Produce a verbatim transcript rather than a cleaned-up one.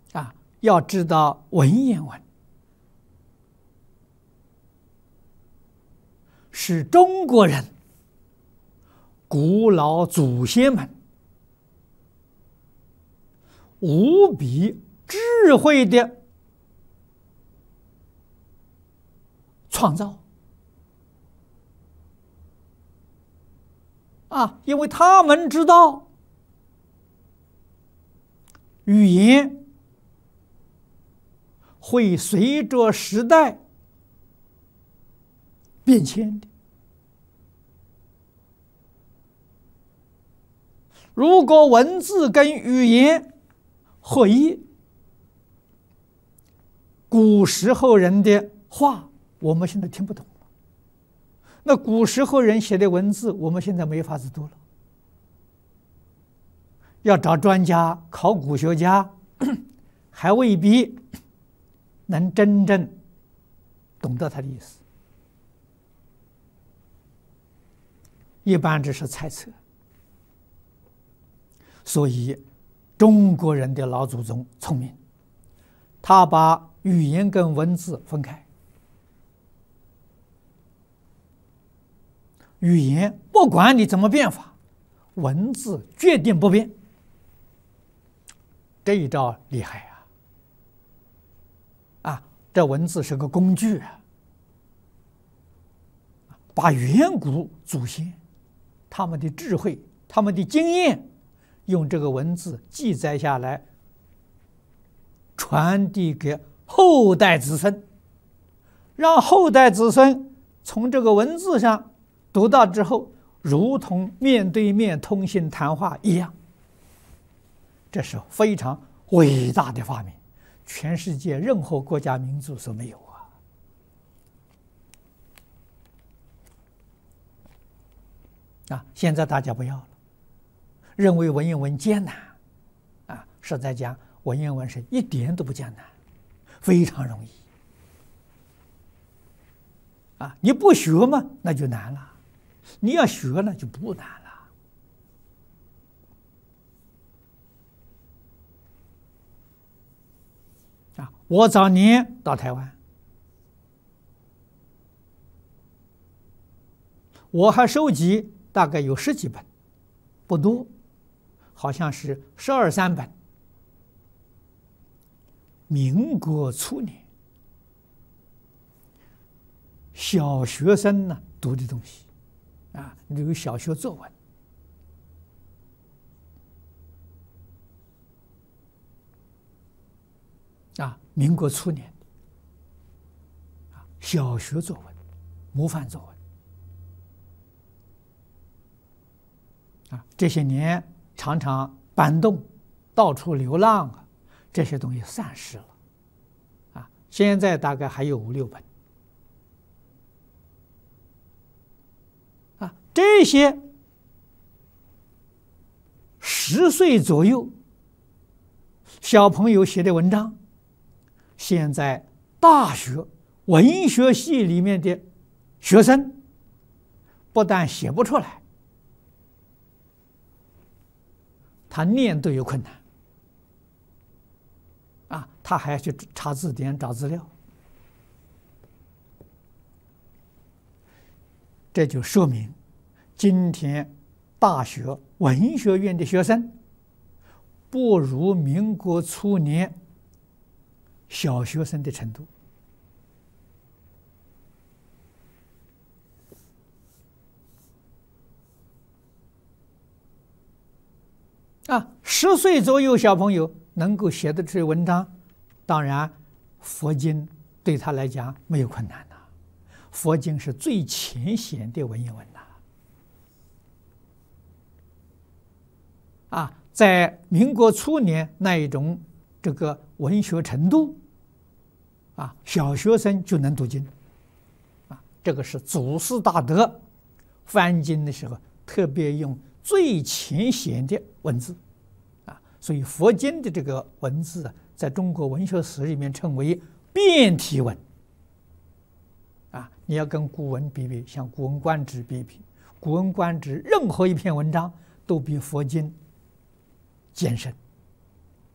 啊，要知道文言文是中国人古老祖先们无比智慧的创造啊，因为他们知道语言会随着时代变迁的。如果文字跟语言合一，古时候人的话我们现在听不懂了，那古时候人写的文字我们现在没法子读了，要找专家考古学家还未必能真正懂得他的意思，一般只是猜测。所以中国人的老祖宗聪明，他把语言跟文字分开，语言不管你怎么变法，文字决定不变。这一招厉害啊！啊，这文字是个工具啊，把远古祖先他们的智慧、他们的经验，用这个文字记载下来，传递给后代子孙，让后代子孙从这个文字上读到之后，如同面对面通信谈话一样。这是非常伟大的发明，全世界任何国家民族所没有啊！啊，现在大家不要了，认为文言文艰难啊，实在讲，文言文是一点都不艰难，非常容易啊！你不学嘛，那就难了；你要学了，就不难了。啊，我早年到台湾，我还收集大概有十几本，不多，好像是十二三本。民国初年，小学生呢读的东西，啊，有小学作文。啊，民国初年，啊，小学作文，模范作文，啊，这些年常常搬动，到处流浪啊，这些东西散失了，啊，现在大概还有五六本，啊，这些十岁左右小朋友写的文章。现在大学文学系里面的学生不但写不出来，他念都有困难啊，他还要去查字典找资料，这就说明今天大学文学院的学生不如民国初年小学生的程度啊，十岁左右小朋友能够写得出文章，当然佛经对他来讲没有困难呐，佛经是最浅显的文言文呐，啊，在民国初年那一种这个文学程度，啊，小学生就能读经，啊，这个是祖师大德翻经的时候特别用最浅显的文字，啊，所以佛经的这个文字在中国文学史里面称为变体文，啊，你要跟古文比比，像《古文观止》比比，《古文观止》任何一篇文章都比佛经艰深。